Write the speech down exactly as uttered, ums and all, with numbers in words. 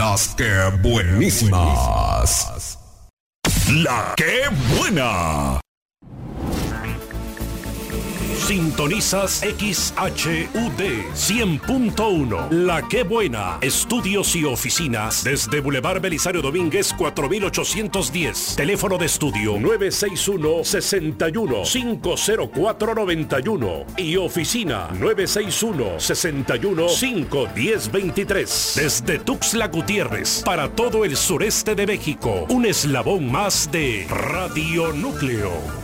las que buenísimas. La que buena. Sintonizas X H U D cien punto uno. La que buena. Estudios y oficinas desde Boulevard Belisario Domínguez cuatro mil ochocientos diez. Teléfono de estudio nueve seis uno, seis uno, cinco cero cuatro, nueve uno y oficina nueve seis uno, seis uno, cinco uno cero, dos tres. Desde Tuxtla Gutiérrez para todo el sureste de México. Un eslabón más de Radio Núcleo.